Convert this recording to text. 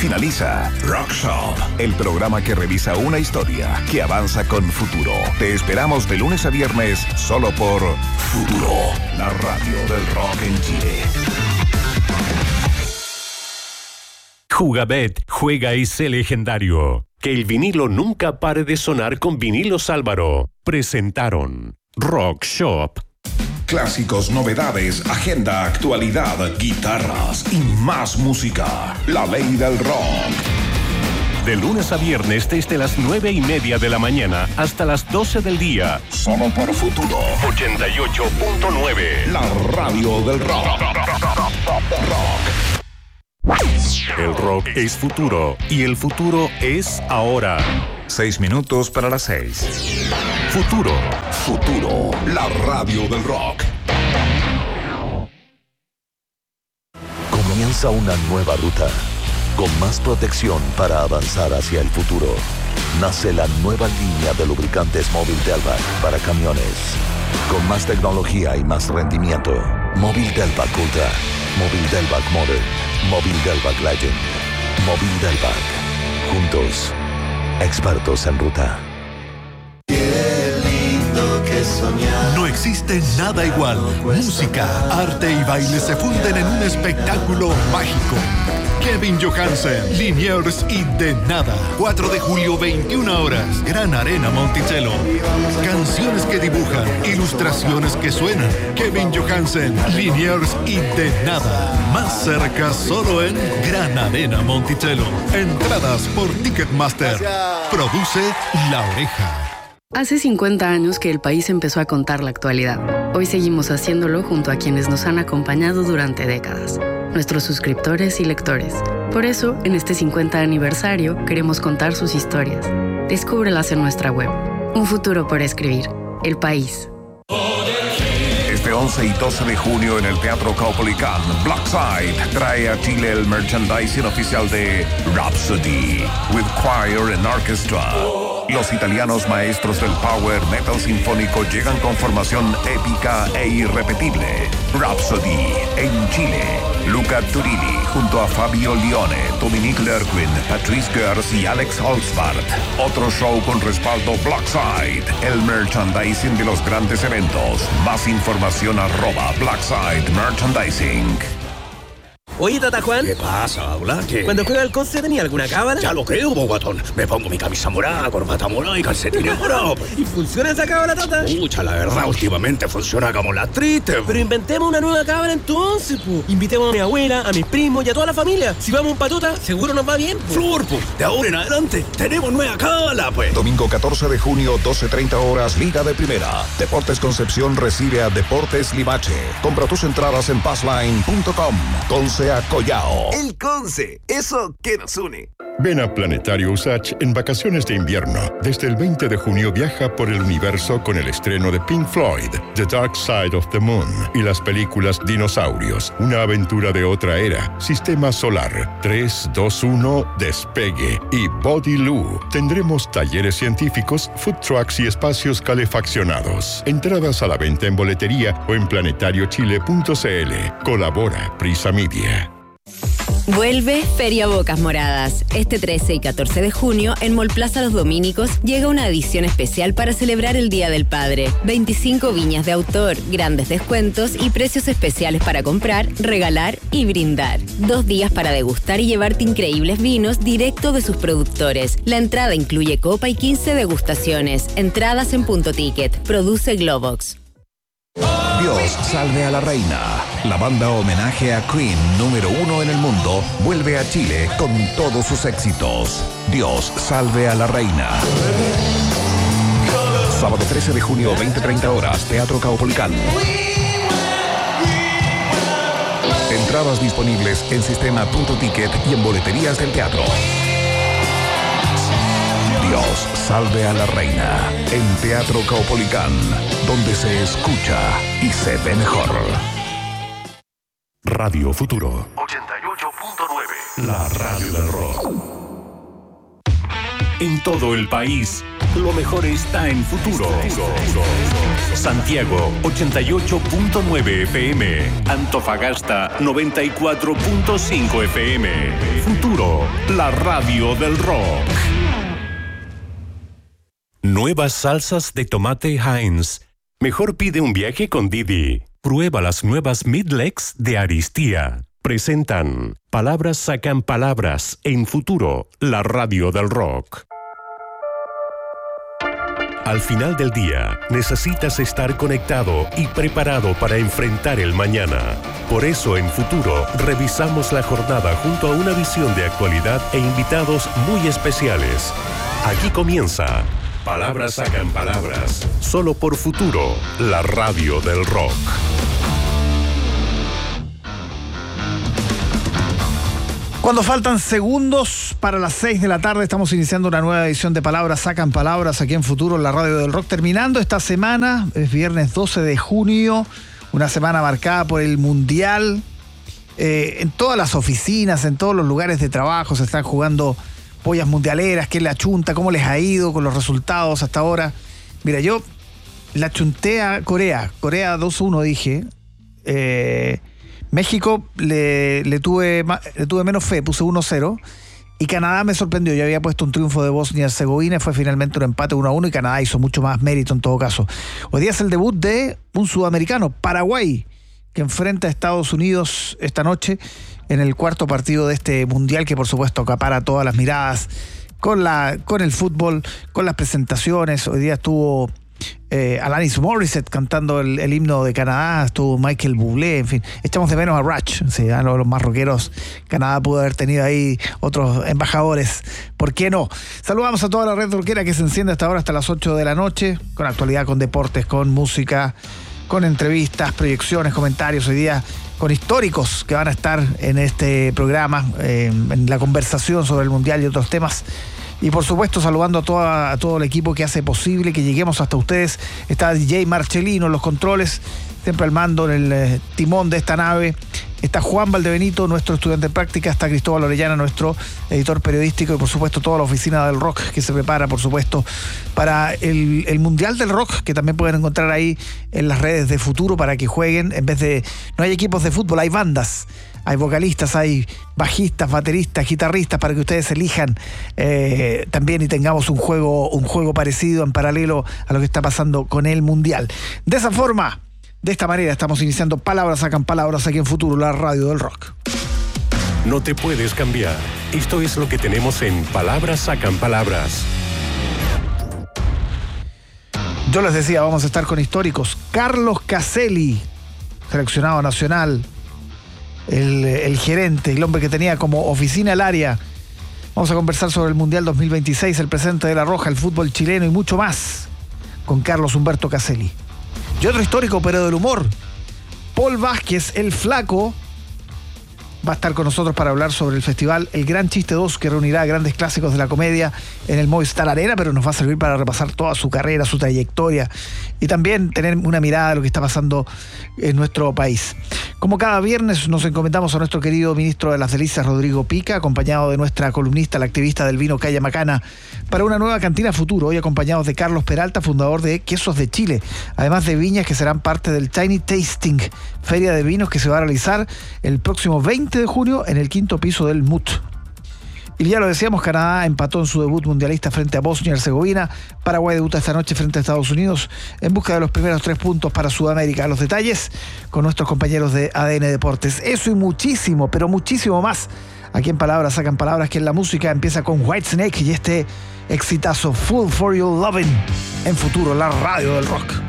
finaliza Rock Shop, el programa que revisa una historia que avanza con futuro. Te esperamos de lunes a viernes solo por Futuro, la radio del rock en Chile. Jugabet, juega y sé legendario. Que el vinilo nunca pare de sonar con Vinilos Álvaro. Presentaron Rock Shop. Clásicos, novedades, agenda, actualidad, guitarras y más música. La ley del rock. De lunes a viernes desde las 9:30 de la mañana hasta las 12 del día. Solo por Futuro 88.9. La radio del rock. El rock es futuro y el futuro es ahora. 6 minutos para las 6. Futuro. Futuro, la radio del rock. Comienza una nueva ruta, con más protección para avanzar hacia el futuro. Nace la nueva línea de lubricantes Móvil Delvac para camiones. Con más tecnología y más rendimiento. Móvil Delvac Ultra, Móvil Delvac Modern, Móvil Delvac Legend, Móvil Delvac. Juntos, expertos en ruta. No existe nada igual. Música, arte y baile se funden en un espectáculo mágico. Kevin Johansen, Liniers y De Nada. 4 de julio, 21 horas. Gran Arena Monticello. Canciones que dibujan, ilustraciones que suenan. Kevin Johansen, Liniers y De Nada. Más cerca solo en Gran Arena Monticello. Entradas por Ticketmaster. Produce La Oreja. Hace 50 años que el país empezó a contar la actualidad. Hoy seguimos haciéndolo junto a quienes nos han acompañado durante décadas, nuestros suscriptores y lectores. Por eso, en este 50 aniversario, queremos contar sus historias. Descúbrelas en nuestra web. Un futuro por escribir. El País. Este 11 y 12 de junio en el Teatro Caupolicán, Blackside trae a Chile el merchandising oficial de Rhapsody, with choir and orchestra. Los italianos maestros del power metal sinfónico llegan con formación épica e irrepetible. Rhapsody en Chile. Luca Turilli junto a Fabio Lione, Dominique Lerquin, Patrice Gers y Alex Holzbart. Otro show con respaldo Blackside, el merchandising de los grandes eventos. Más información @Blackside Merchandising. Oye, Tata Juan. ¿Qué pasa, Hola? ¿Qué? Cuando juega al Conce, ¿tenía alguna cábala? Ya lo creo, bogatón. Me pongo mi camisa morada, corbata morada y calcetines morados. ¿Y funciona esa cábala, Tata? Pucha, la verdad, últimamente funciona como la triste. Pero inventemos una nueva cábala entonces, pu. Invitemos a mi abuela, a mis primos y a toda la familia. Si vamos a un patota, seguro nos va bien, pu. Flor, pu. De ahora en adelante, tenemos nueva cábala, pues. Domingo 14 de junio, 12:30 horas, Liga de Primera. Deportes Concepción recibe a Deportes Limache. Compra tus entradas en passline.com. Conce a Collao. El Conce, eso que nos une. Ven a Planetario Usach en vacaciones de invierno. Desde el 20 de junio viaja por el universo con el estreno de Pink Floyd, The Dark Side of the Moon y las películas Dinosaurios, una aventura de otra era, Sistema Solar, 3, 2, 1, Despegue y Body Loo. Tendremos talleres científicos, food trucks y espacios calefaccionados. Entradas a la venta en boletería o en planetariochile.cl. Colabora Prisa Media. Vuelve Feria Bocas Moradas. Este 13 y 14 de junio, en Mall Plaza Los Dominicos, llega una edición especial para celebrar el Día del Padre. 25 viñas de autor, grandes descuentos y precios especiales para comprar, regalar y brindar. 2 días para degustar y llevarte increíbles vinos directo de sus productores. La entrada incluye copa y 15 degustaciones. Entradas en Punto Ticket. Produce Globox. Dios salve a la reina. La banda homenaje a Queen número 1 en el mundo vuelve a Chile con todos sus éxitos. Dios salve a la reina. Sábado 13 de junio, 20:30 horas, Teatro Caupolicán. Entradas disponibles en sistema.ticket y en boleterías del teatro. Dios salve a la reina en Teatro Caupolicán, donde se escucha y se ve mejor. Radio Futuro 88.9, la radio del rock. En todo el país, Lo mejor está en Futuro. Santiago 88.9 FM. Antofagasta 94.5 FM. Futuro, la radio del rock. Nuevas salsas de tomate Heinz. Mejor pide un viaje con Didi. Prueba las nuevas Midlegs de Aristía. Presentan Palabras sacan palabras en Futuro, la radio del rock. Al final del día, necesitas estar conectado y preparado para enfrentar el mañana. Por eso, en Futuro, revisamos la jornada junto a una visión de actualidad e invitados muy especiales. Aquí comienza Palabras sacan palabras, solo por Futuro, la radio del rock. Cuando faltan segundos para las 6 de la tarde, estamos iniciando una nueva edición de Palabras Sacan Palabras aquí en Futuro, la radio del rock. Terminando esta semana, es viernes 12 de junio, una semana marcada por el Mundial. En todas las oficinas, en todos los lugares de trabajo se están jugando pollas mundialeras. ¿Qué le achunta? ¿Cómo les ha ido con los resultados hasta ahora? Mira, yo la achunté a Corea 2-1 dije. México le tuve menos fe, puse 1-0. Y Canadá me sorprendió. Yo había puesto un triunfo de Bosnia y Herzegovina, fue finalmente un empate 1-1 y Canadá hizo mucho más mérito en todo caso. Hoy día es el debut de un sudamericano, Paraguay, que enfrenta a Estados Unidos esta noche en el cuarto partido de este mundial que por supuesto acapara todas las miradas con el fútbol, con las presentaciones. Hoy día estuvo Alanis Morissette cantando el himno de Canadá, estuvo Michael Bublé, en fin, echamos de menos a Rush, sí, a los más rockeros. Canadá pudo haber tenido ahí otros embajadores, ¿por qué no? Saludamos a toda la red rockera que se enciende hasta ahora, hasta las 8 de la noche, con actualidad, con deportes, con música, con entrevistas, proyecciones, comentarios. Hoy día con históricos que van a estar en este programa, en la conversación sobre el Mundial y otros temas. Y por supuesto saludando a todo el equipo que hace posible que lleguemos hasta ustedes. Está DJ Marcelino en los controles, siempre al mando, en el timón de esta nave. Está Juan Valdebenito, nuestro estudiante de práctica. Está Cristóbal Orellana, nuestro editor periodístico. Y por supuesto toda la oficina del rock que se prepara, por supuesto, para el Mundial del Rock, que también pueden encontrar ahí en las redes de Futuro para que jueguen. En vez de... no hay equipos de fútbol, hay bandas. Hay vocalistas, hay bajistas, bateristas, guitarristas para que ustedes elijan también y tengamos un juego parecido en paralelo a lo que está pasando con el Mundial. De esa forma, de esta manera, estamos iniciando Palabras Sacan Palabras aquí en Futuro, la radio del rock. No te puedes cambiar. Esto es lo que tenemos en Palabras Sacan Palabras. Yo les decía, vamos a estar con históricos. Carlos Caselli, seleccionado nacional. El gerente, el hombre que tenía como oficina el área. Vamos a conversar sobre el Mundial 2026, el presente de La Roja, el fútbol chileno y mucho más con Carlos Humberto Caselli. Y otro histórico, pero del humor, Paul Vázquez, el Flaco, va a estar con nosotros para hablar sobre el festival El Gran Chiste 2, que reunirá grandes clásicos de la comedia en el Movistar Arena, pero nos va a servir para repasar toda su carrera, su trayectoria y también tener una mirada de lo que está pasando en nuestro país. Como cada viernes nos encomendamos a nuestro querido ministro de las Delicias, Rodrigo Pica, acompañado de nuestra columnista, la activista del vino Calla Macana, para una nueva cantina Futuro, hoy acompañados de Carlos Peralta, fundador de Quesos de Chile, además de viñas que serán parte del Tiny Tasting, feria de vinos que se va a realizar el próximo 20 de junio en el 5º piso del MUT. Y ya lo decíamos, Canadá empató en su debut mundialista frente a Bosnia y Herzegovina. Paraguay debuta esta noche frente a Estados Unidos en busca de los primeros 3 puntos para Sudamérica. Los detalles con nuestros compañeros de ADN Deportes. Eso y muchísimo, pero muchísimo más aquí en Palabras Sacan Palabras, que en la música empieza con Whitesnake y este exitazo Fool for Your Lovin' en Futuro, la radio del rock.